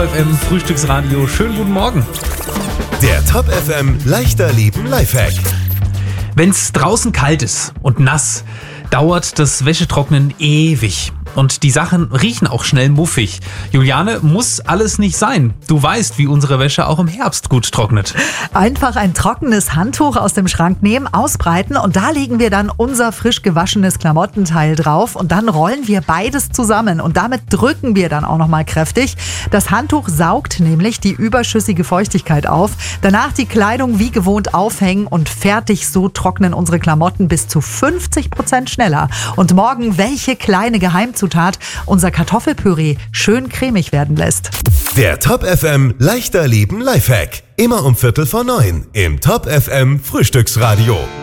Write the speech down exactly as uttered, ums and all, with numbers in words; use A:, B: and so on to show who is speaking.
A: F M Frühstücksradio. Schönen guten Morgen.
B: Der Top F M leichter Leben Lifehack.
A: Wenn's draußen kalt ist und nass, dauert das Wäschetrocknen ewig. Und die Sachen riechen auch schnell muffig. Juliane, muss alles nicht sein. Du weißt, wie unsere Wäsche auch im Herbst gut trocknet.
C: Einfach ein trockenes Handtuch aus dem Schrank nehmen, ausbreiten und da legen wir dann unser frisch gewaschenes Klamottenteil drauf und dann rollen wir beides zusammen und damit drücken wir dann auch nochmal kräftig. Das Handtuch saugt nämlich die überschüssige Feuchtigkeit auf. Danach die Kleidung wie gewohnt aufhängen und fertig, so trocknen unsere Klamotten bis zu fünfzig Prozent schneller. Und morgen, welche kleine Geheimzutat unser Kartoffelpüree schön cremig werden lässt.
B: Der Top F M leichter Leben Lifehack. Immer um Viertel vor neun im Top F M Frühstücksradio.